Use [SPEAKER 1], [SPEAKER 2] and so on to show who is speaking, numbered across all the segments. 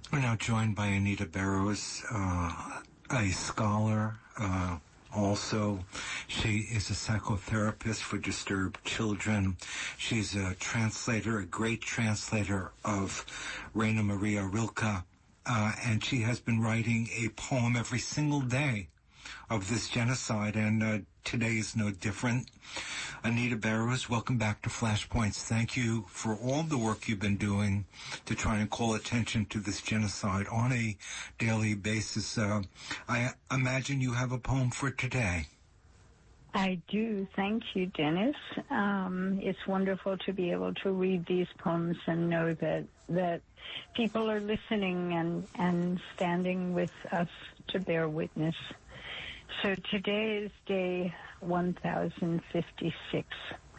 [SPEAKER 1] We're now joined by Anita Barrows, a scholar. Also, she is a psychotherapist for disturbed children. She's a translator, a great translator of Rainer Maria Rilke, and she has been writing a poem every single day of this genocide, and today is no different. Anita Barrows, welcome back to Flashpoints. Thank you for all the work you've been doing to try and call attention to this genocide on a daily basis. I imagine you have a poem for today.
[SPEAKER 2] I do. Thank you, Dennis. It's wonderful to be able to read these poems and know that people are listening and standing with us to bear witness. So today is day 1056.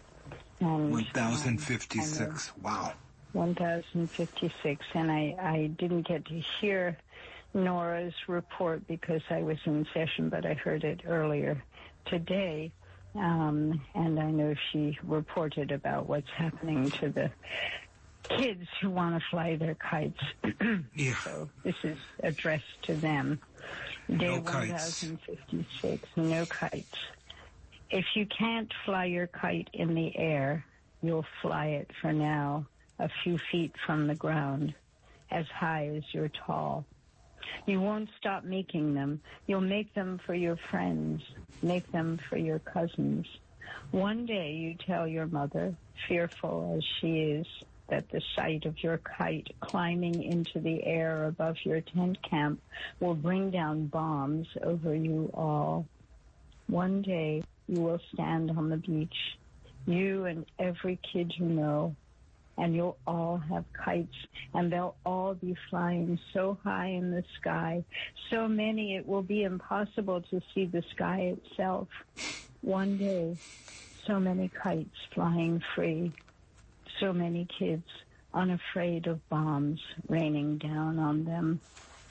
[SPEAKER 1] 1056, wow.
[SPEAKER 2] 1056, and I didn't get to hear Nora's report because I was in session, but I heard it earlier today, and I know she reported about what's happening to the kids who want to fly their kites.
[SPEAKER 1] Yeah.
[SPEAKER 2] So this is addressed to them. Day
[SPEAKER 1] No kites.
[SPEAKER 2] 1056, no kites. If you can't fly your kite in the air, you'll fly it for now a few feet from the ground, as high as you're tall. You won't stop making them. You'll make them for your friends, make them for your cousins. One day you tell your mother, fearful as she is, that the sight of your kite climbing into the air above your tent camp will bring down bombs over you all. One day you will stand on the beach, you and every kid you know, and you'll all have kites, and they'll all be flying so high in the sky, so many it will be impossible to see the sky itself. One day, so many kites flying free, so many kids unafraid of bombs raining down on them.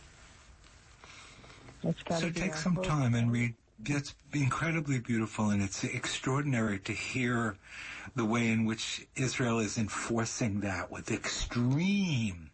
[SPEAKER 1] So take some time and read. It's incredibly beautiful, and it's extraordinary to hear the way in which Israel is enforcing that with extreme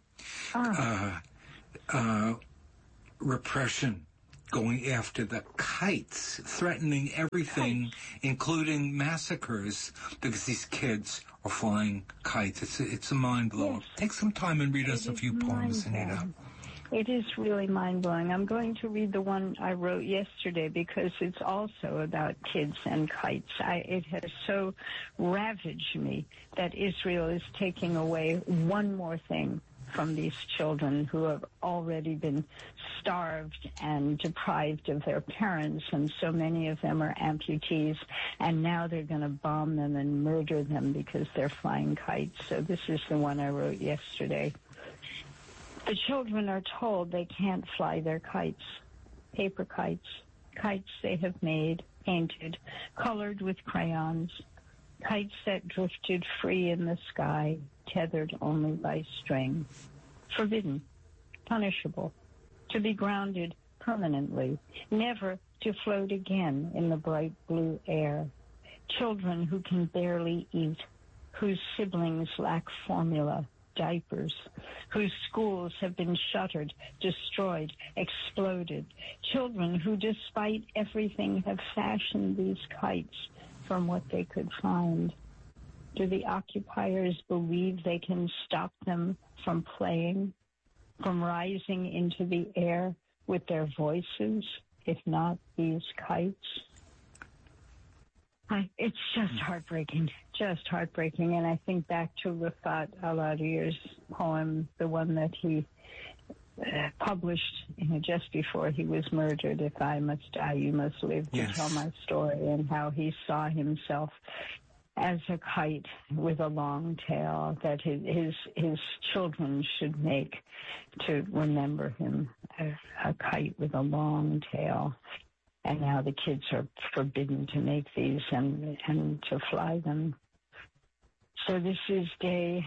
[SPEAKER 1] repression, going after the kites, threatening everything, including massacres, because these kids are flying kites. It's a mind blower. Yes. Take some time and read us a few poems, Anita.
[SPEAKER 2] It is really mind-blowing. I'm going to read the one I wrote yesterday because it's also about kids and kites. It has so ravaged me that Israel is taking away one more thing from these children who have already been starved and deprived of their parents, and so many of them are amputees, and now they're going to bomb them and murder them because they're flying kites. So this is the one I wrote yesterday. The children are told they can't fly their kites, paper kites, kites they have made, painted, colored with crayons, kites that drifted free in the sky, tethered only by string. Forbidden, punishable, to be grounded permanently, never to float again in the bright blue air. Children who can barely eat, whose siblings lack formula, diapers, whose schools have been shuttered, destroyed, exploded. Children who, despite everything, have fashioned these kites from what they could find. Do the occupiers believe they can stop them from playing, from rising into the air with their voices, if not these kites? It's just heartbreaking, And I think back to Rafat Al-Adir's poem, the one that he published just before he was murdered, If I Must Die, You Must Live, to tell my story, and how he saw himself as a kite with a long tail that his children should make to remember him, a kite with a long tail. And now the kids are forbidden to make these and to fly them. So this is day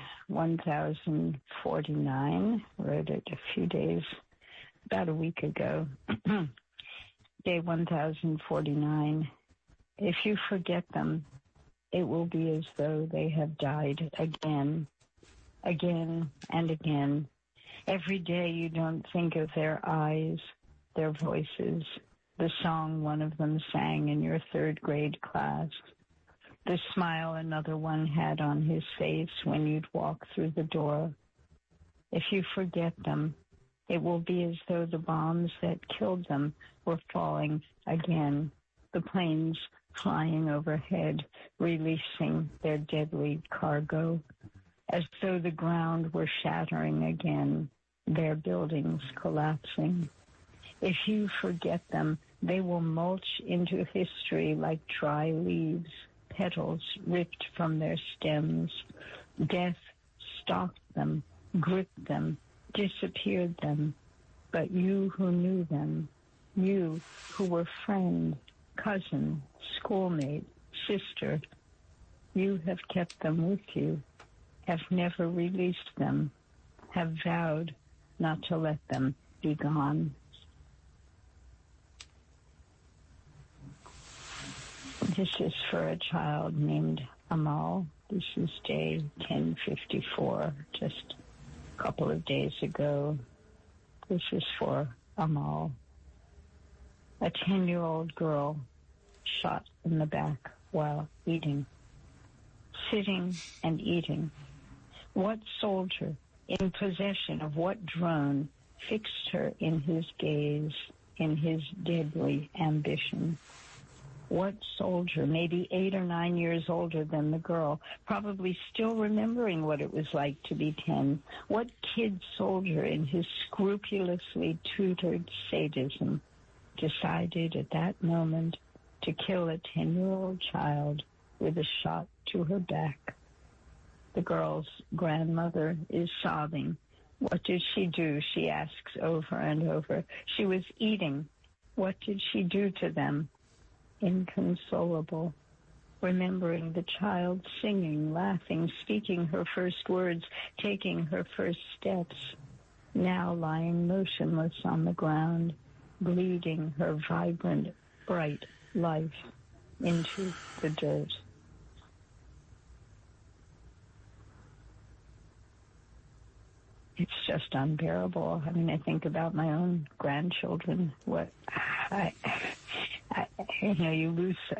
[SPEAKER 2] 1049. Wrote it a few days, about a week ago. Day 1049. If you forget them, it will be as though they have died again, again and again. Every day you don't think of their eyes, their voices, the song one of them sang in your third grade class, the smile another one had on his face when you'd walk through the door. If you forget them, it will be as though the bombs that killed them were falling again, the planes flying overhead, releasing their deadly cargo, as though the ground were shattering again, their buildings collapsing. If you forget them, they will mulch into history like dry leaves, petals ripped from their stems. Death stalked them, gripped them, disappeared them. But you who knew them, you who were friend, cousin, schoolmate, sister, you have kept them with you, have never released them, have vowed not to let them be gone. This is for a child named Amal. This is day 1054, just a couple of days ago. This is for Amal, a 10-year-old girl shot in the back while eating, sitting and eating. What soldier in possession of what drone fixed her in his gaze, in his deadly ambition? What soldier, maybe 8 or 9 years older than the girl, probably still remembering what it was like to be 10? What kid soldier in his scrupulously tutored sadism decided at that moment to kill a 10-year-old child with a shot to her back? The girl's grandmother is sobbing. What did she do? She asks over and over. She was eating. What did she do to them? Inconsolable, remembering the child singing, laughing, speaking her first words, taking her first steps, now lying motionless on the ground, bleeding her vibrant, bright life into the dirt. It's just unbearable. I mean, I think about my own grandchildren. You lose